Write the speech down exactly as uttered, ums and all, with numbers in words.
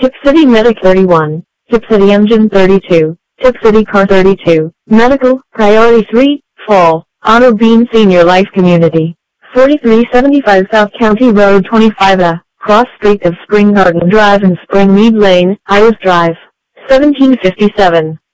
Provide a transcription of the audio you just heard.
Tip City Medic thirty-one, Tip City Engine thirty-two, Tip City Car thirty-two, Medical, Priority three, Fall, Honor Beam Senior Life Community, forty-three seventy-five South County Road twenty-five A, Cross Street of Spring Garden Drive and Spring Mead Lane, Iris Drive, seventeen fifty-seven.